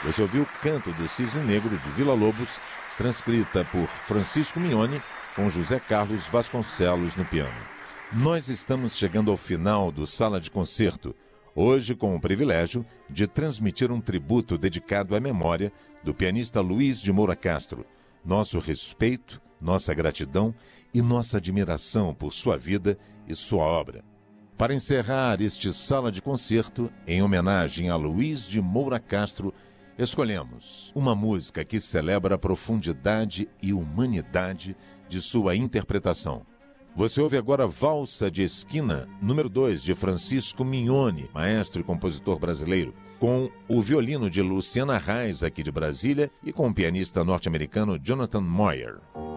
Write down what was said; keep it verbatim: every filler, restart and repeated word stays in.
Você ouviu Canto do Cisne Negro, de Villa-Lobos, transcrita por Francisco Mignone, com José Carlos Vasconcelos no piano. Nós estamos chegando ao final do Sala de Concerto, hoje com o privilégio de transmitir um tributo dedicado à memória do pianista Luiz de Moura Castro. Nosso respeito, nossa gratidão e nossa admiração por sua vida e sua obra. Para encerrar este Sala de Concerto, em homenagem a Luiz de Moura Castro, escolhemos uma música que celebra a profundidade e humanidade de sua interpretação. Você ouve agora Valsa de Esquina, número dois, de Francisco Mignone, maestro e compositor brasileiro, com o violino de Luciana Reis, aqui de Brasília, e com o pianista norte-americano Jonathan Moyer.